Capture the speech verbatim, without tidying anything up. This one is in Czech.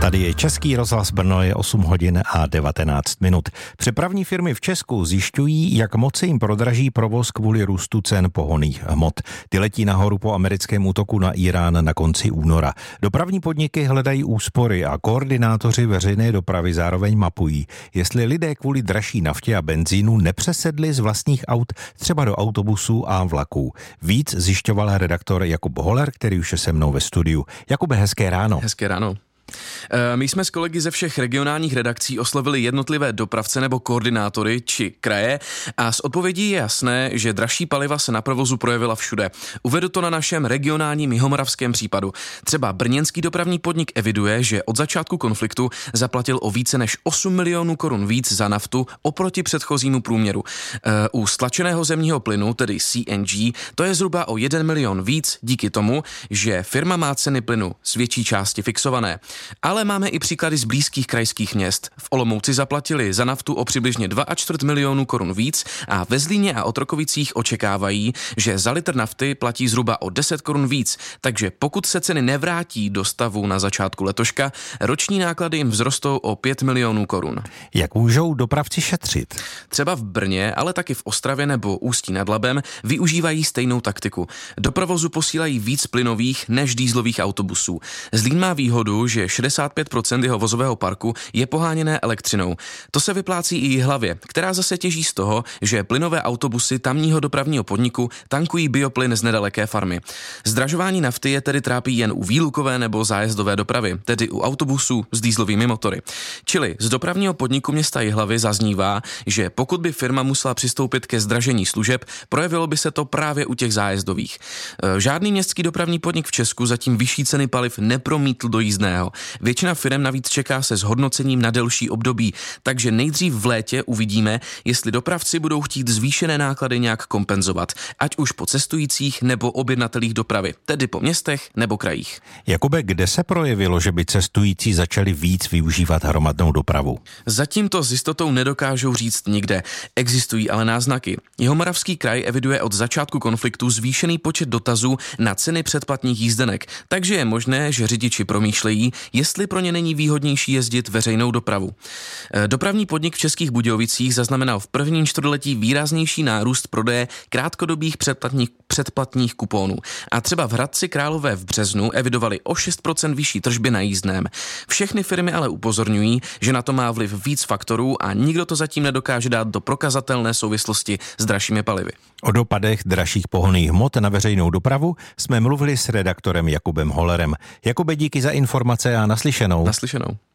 Tady je Český rozhlas Brno, je osm hodin a devatenáct minut. Přepravní firmy v Česku zjišťují, jak moc se jim prodraží provoz kvůli růstu cen pohonných hmot. Ty letí nahoru po americkém útoku na Irán na konci února. Dopravní podniky hledají úspory a koordinátoři veřejné dopravy zároveň mapují, jestli lidé kvůli dražší naftě a benzínu nepřesedli z vlastních aut třeba do autobusů a vlaků. Víc zjišťoval redaktor Jakub Holer, který už je se mnou ve studiu. Jakube, hezké ráno. Hezké ráno. My jsme s kolegy ze všech regionálních redakcí oslovili jednotlivé dopravce nebo koordinátory či kraje a z odpovědí je jasné, že dražší paliva se na provozu projevila všude. Uvedu to na našem regionálním jihomoravském případu. Třeba brněnský dopravní podnik eviduje, že od začátku konfliktu zaplatil o více než osm milionů korun víc za naftu oproti předchozímu průměru. U stlačeného zemního plynu, tedy C N G, to je zhruba o jeden milion víc díky tomu, že firma má ceny plynu z větší části fixované. Ale máme i příklady z blízkých krajských měst. V Olomouci zaplatili za naftu o přibližně dva a čtvrt milionu korun víc a ve Zlíně a Otrokovicích očekávají, že za litr nafty platí zhruba o deset korun víc, takže pokud se ceny nevrátí do stavu na začátku letoška, roční náklady jim vzrostou o pět milionů korun. Jak můžou dopravci šetřit? Třeba v Brně, ale taky v Ostravě nebo Ústí nad Labem využívají stejnou taktiku. Do provozu posílají víc plynových než dýzlových autobusů. Zlín má výhodu, že šedesát pět procent jeho vozového parku je poháněné elektřinou. To se vyplácí i Jihlavě, která zase těží z toho, že plynové autobusy tamního dopravního podniku tankují bioplyn z nedaleké farmy. Zdražování nafty je tedy trápí jen u výlukové nebo zájezdové dopravy, tedy u autobusů s dýzlovými motory. Čili z dopravního podniku města Jihlavy zaznívá, že pokud by firma musela přistoupit ke zdražení služeb, projevilo by se to právě u těch zájezdových. Žádný městský dopravní podnik v Česku zatím vyšší ceny paliv nepromítl do jízdného. Většina firem navíc čeká se zhodnocením na delší období, takže nejdřív v létě uvidíme, jestli dopravci budou chtít zvýšené náklady nějak kompenzovat, ať už po cestujících nebo objednatelích dopravy, tedy po městech nebo krajích. Jakube, kde se projevilo, že by cestující začali víc využívat hromadnou dopravu? Zatím to s jistotou nedokážou říct nikde. Existují ale náznaky. Jihomoravský kraj eviduje od začátku konfliktu zvýšený počet dotazů na ceny předplatných jízdenek, takže je možné, že řidiči promýšlejí, jestli pro ně není výhodnější jezdit veřejnou dopravu. Dopravní podnik v Českých Budějovicích zaznamenal v prvním čtvrtletí výraznější nárůst prodeje krátkodobých předplatních, předplatních kuponů. A třeba v Hradci Králové v březnu evidovali o šest procent vyšší tržby na jízdném. Všechny firmy ale upozorňují, že na to má vliv víc faktorů a nikdo to zatím nedokáže dát do prokazatelné souvislosti s dražšími palivy. O dopadech dražších pohonných hmot na veřejnou dopravu jsme mluvili s redaktorem Jakubem Holerem. Jakube, díky za informace a naslyšenou. Naslyšenou.